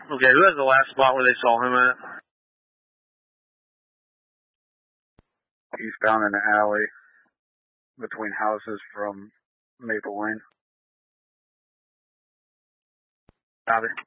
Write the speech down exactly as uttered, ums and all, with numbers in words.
Okay, who has the last spot where they saw him at? He's found in the alley between houses from Maple Lane. Got it.